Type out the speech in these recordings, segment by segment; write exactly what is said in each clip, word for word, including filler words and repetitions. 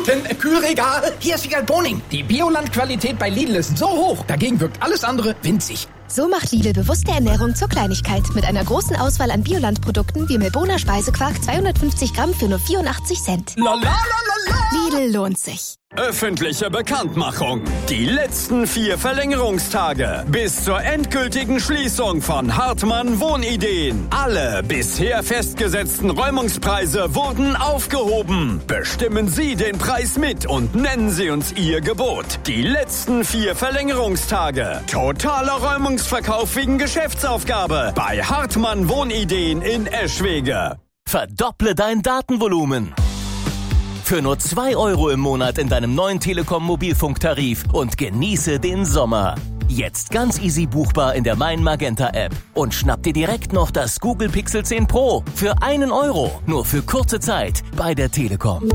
Minuten. Kühlregal. Hier ist Wiegald Boning. Die Bioland-Qualität bei Lidl ist so hoch. Dagegen wirkt alles andere winzig. So macht Lidl bewusste Ernährung zur Kleinigkeit. Mit einer großen Auswahl an Bioland-Produkten wie Melboner Speisequark zweihundertfünfzig Gramm für nur vierundachtzig Cent. La, la, la, la, la. Lidl lohnt sich. Öffentliche Bekanntmachung. Die letzten vier Verlängerungstage bis zur endgültigen Schließung von Hartmann Wohnideen. Alle bisher festgesetzten Räumungspreise wurden aufgehoben. Bestimmen Sie den Preis mit und nennen Sie uns Ihr Gebot. Die letzten vier Verlängerungstage. Totaler Räumungsverkauf wegen Geschäftsaufgabe bei Hartmann Wohnideen in Eschwege. Verdopple dein Datenvolumen. Für nur zwei Euro im Monat in deinem neuen Telekom-Mobilfunktarif und genieße den Sommer. Jetzt ganz easy buchbar in der Mein Magenta App. Und schnapp dir direkt noch das Google Pixel zehn Pro für einen Euro. Nur für kurze Zeit bei der Telekom.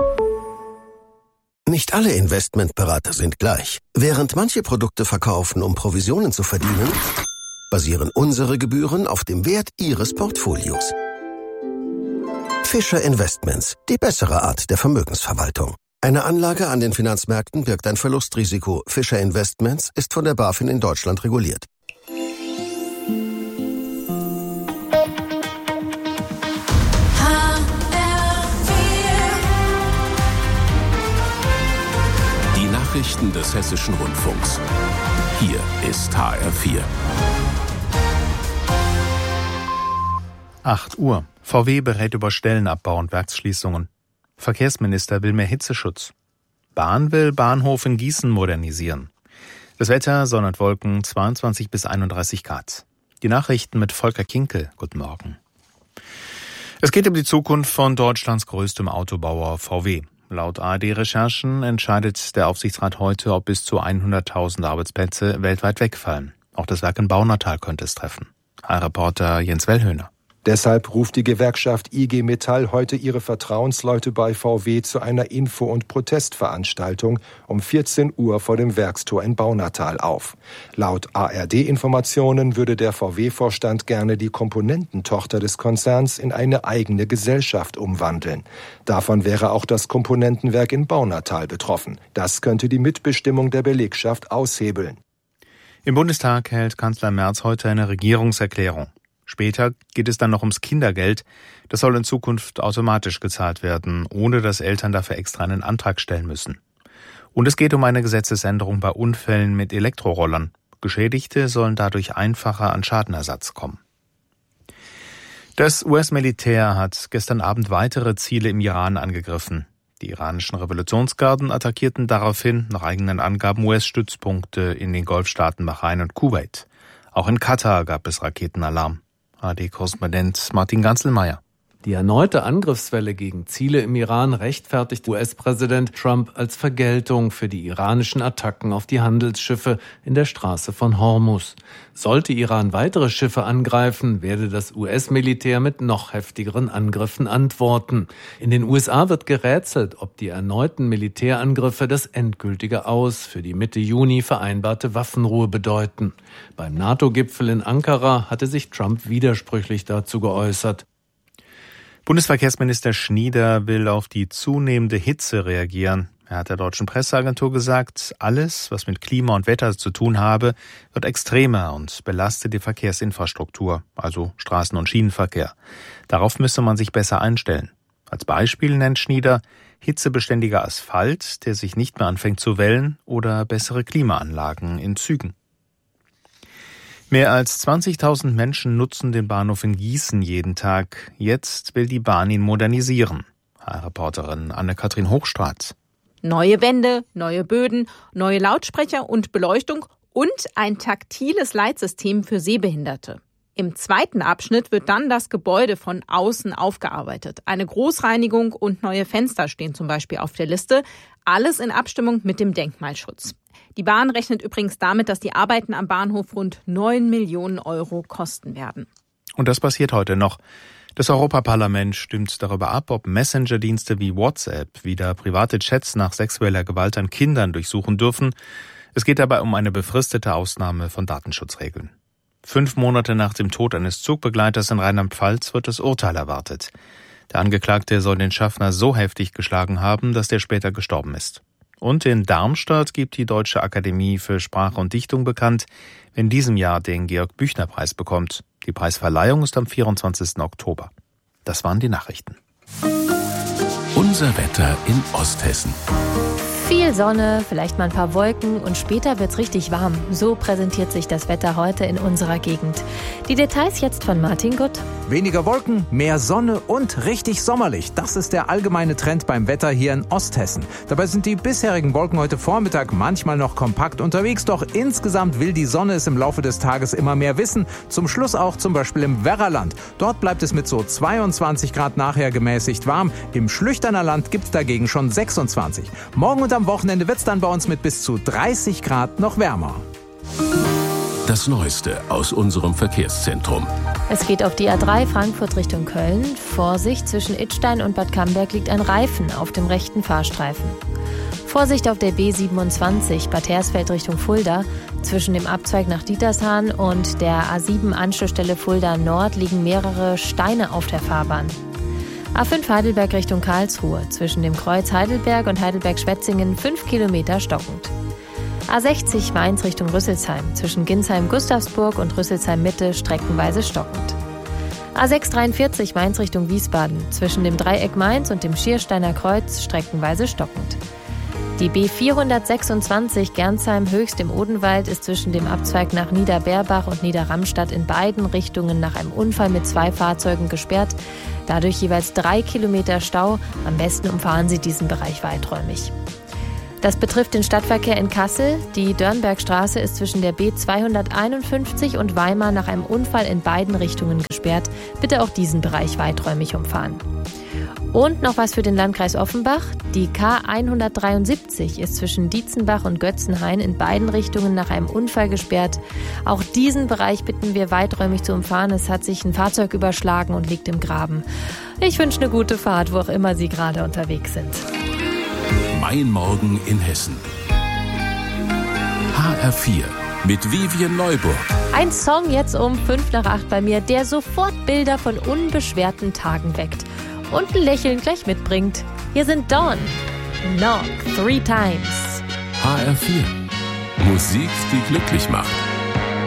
Nicht alle Investmentberater sind gleich. Während manche Produkte verkaufen, um Provisionen zu verdienen, basieren unsere Gebühren auf dem Wert Ihres Portfolios. Fischer Investments, die bessere Art der Vermögensverwaltung. Eine Anlage an den Finanzmärkten birgt ein Verlustrisiko. Fischer Investments ist von der BaFin in Deutschland reguliert. Die Nachrichten des Hessischen Rundfunks. Hier ist H R vier. acht Uhr. V W berät über Stellenabbau und Werksschließungen. Verkehrsminister will mehr Hitzeschutz. Bahn will Bahnhof in Gießen modernisieren. Das Wetter, Sonne und Wolken, zweiundzwanzig bis einunddreißig Grad. Die Nachrichten mit Volker Kinkel. Guten Morgen. Es geht um die Zukunft von Deutschlands größtem Autobauer V W. Laut A R D-Recherchen entscheidet der Aufsichtsrat heute, ob bis zu hunderttausend Arbeitsplätze weltweit wegfallen. Auch das Werk in Baunatal könnte es treffen. Reporter Jens Wellhöhner. Deshalb ruft die Gewerkschaft I G Metall heute ihre Vertrauensleute bei V W zu einer Info- und Protestveranstaltung um vierzehn Uhr vor dem Werkstor in Baunatal auf. Laut A R D-Informationen würde der V W-Vorstand gerne die Komponententochter des Konzerns in eine eigene Gesellschaft umwandeln. Davon wäre auch das Komponentenwerk in Baunatal betroffen. Das könnte die Mitbestimmung der Belegschaft aushebeln. Im Bundestag hält Kanzler Merz heute eine Regierungserklärung. Später geht es dann noch ums Kindergeld. Das soll in Zukunft automatisch gezahlt werden, ohne dass Eltern dafür extra einen Antrag stellen müssen. Und es geht um eine Gesetzesänderung bei Unfällen mit Elektrorollern. Geschädigte sollen dadurch einfacher an Schadenersatz kommen. Das U S-Militär hat gestern Abend weitere Ziele im Iran angegriffen. Die iranischen Revolutionsgarden attackierten daraufhin, nach eigenen Angaben, U S-Stützpunkte in den Golfstaaten Bahrain und Kuwait. Auch in Katar gab es Raketenalarm. A R D-Korrespondent Martin Ganzelmeier. Die erneute Angriffswelle gegen Ziele im Iran rechtfertigt U S-Präsident Trump als Vergeltung für die iranischen Attacken auf die Handelsschiffe in der Straße von Hormuz. Sollte Iran weitere Schiffe angreifen, werde das U S-Militär mit noch heftigeren Angriffen antworten. In den U S A wird gerätselt, ob die erneuten Militärangriffe das endgültige Aus für die Mitte Juni vereinbarte Waffenruhe bedeuten. Beim NATO-Gipfel in Ankara hatte sich Trump widersprüchlich dazu geäußert. Bundesverkehrsminister Schnieder will auf die zunehmende Hitze reagieren. Er hat der deutschen Presseagentur gesagt, alles, was mit Klima und Wetter zu tun habe, wird extremer und belastet die Verkehrsinfrastruktur, also Straßen- und Schienenverkehr. Darauf müsse man sich besser einstellen. Als Beispiel nennt Schnieder hitzebeständiger Asphalt, der sich nicht mehr anfängt zu wellen, oder bessere Klimaanlagen in Zügen. Mehr als zwanzigtausend Menschen nutzen den Bahnhof in Gießen jeden Tag. Jetzt will die Bahn ihn modernisieren. Reporterin Anne-Kathrin Hochstraat. Neue Wände, neue Böden, neue Lautsprecher und Beleuchtung und ein taktiles Leitsystem für Sehbehinderte. Im zweiten Abschnitt wird dann das Gebäude von außen aufgearbeitet. Eine Großreinigung und neue Fenster stehen zum Beispiel auf der Liste. Alles in Abstimmung mit dem Denkmalschutz. Die Bahn rechnet übrigens damit, dass die Arbeiten am Bahnhof rund neun Millionen Euro kosten werden. Und das passiert heute noch. Das Europaparlament stimmt darüber ab, ob Messenger-Dienste wie WhatsApp wieder private Chats nach sexueller Gewalt an Kindern durchsuchen dürfen. Es geht dabei um eine befristete Ausnahme von Datenschutzregeln. Fünf Monate nach dem Tod eines Zugbegleiters in Rheinland-Pfalz wird das Urteil erwartet. Der Angeklagte soll den Schaffner so heftig geschlagen haben, dass der später gestorben ist. Und in Darmstadt gibt die Deutsche Akademie für Sprache und Dichtung bekannt, wer in diesem Jahr den Georg-Büchner-Preis bekommt. Die Preisverleihung ist am vierundzwanzigsten Oktober. Das waren die Nachrichten. Unser Wetter in Osthessen. Viel Sonne, vielleicht mal ein paar Wolken und später wird's richtig warm. So präsentiert sich das Wetter heute in unserer Gegend. Die Details jetzt von Martin Gutt. Weniger Wolken, mehr Sonne und richtig sommerlich. Das ist der allgemeine Trend beim Wetter hier in Osthessen. Dabei sind die bisherigen Wolken heute Vormittag manchmal noch kompakt unterwegs, doch insgesamt will die Sonne es im Laufe des Tages immer mehr wissen. Zum Schluss auch zum Beispiel im Werraland. Dort bleibt es mit so zweiundzwanzig Grad nachher gemäßigt warm. Im Schlüchterner Land gibt's dagegen schon sechsundzwanzig. Morgen und am Wochenende wird's dann bei uns mit bis zu dreißig Grad noch wärmer. Das Neueste aus unserem Verkehrszentrum. Es geht auf die A drei Frankfurt Richtung Köln. Vorsicht, zwischen Idstein und Bad Camberg liegt ein Reifen auf dem rechten Fahrstreifen. Vorsicht auf der B siebenundzwanzig Bad Hersfeld Richtung Fulda. Zwischen dem Abzweig nach Dietershain und der A sieben Anschlussstelle Fulda Nord liegen mehrere Steine auf der Fahrbahn. A fünf Heidelberg Richtung Karlsruhe. Zwischen dem Kreuz Heidelberg und Heidelberg-Schwetzingen fünf Kilometer stockend. A sechzig Mainz Richtung Rüsselsheim. Zwischen Ginsheim-Gustavsburg und Rüsselsheim-Mitte streckenweise stockend. A sechs dreiundvierzig Mainz Richtung Wiesbaden. Zwischen dem Dreieck Mainz und dem Schiersteiner Kreuz streckenweise stockend. Die B vierhundertsechsundzwanzig Gernsheim-Höchst im Odenwald ist zwischen dem Abzweig nach Niederberbach und Niederramstadt in beiden Richtungen nach einem Unfall mit zwei Fahrzeugen gesperrt. Dadurch jeweils drei Kilometer Stau. Am besten umfahren Sie diesen Bereich weiträumig. Das betrifft den Stadtverkehr in Kassel. Die Dörnbergstraße ist zwischen der B zweihunderteinundfünfzig und Weimar nach einem Unfall in beiden Richtungen gesperrt. Bitte auch diesen Bereich weiträumig umfahren. Und noch was für den Landkreis Offenbach. Die K hundertdreiundsiebzig ist zwischen Dietzenbach und Götzenhain in beiden Richtungen nach einem Unfall gesperrt. Auch diesen Bereich bitten wir weiträumig zu umfahren. Es hat sich ein Fahrzeug überschlagen und liegt im Graben. Ich wünsche eine gute Fahrt, wo auch immer Sie gerade unterwegs sind. Mein Morgen in Hessen. H R vier mit Vivian Neuburg. Ein Song jetzt um fünf nach acht bei mir, der sofort Bilder von unbeschwerten Tagen weckt. Und ein Lächeln gleich mitbringt. Hier sind Dawn. Knock three times. H R vier. Musik, die glücklich macht.